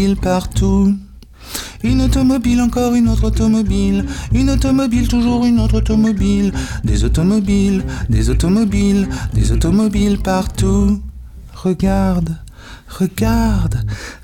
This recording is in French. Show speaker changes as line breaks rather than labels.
partout. Une automobile, encore une autre automobile. Une automobile, toujours une autre automobile. Des automobiles, des automobiles, des automobiles partout. Regarde, regarde,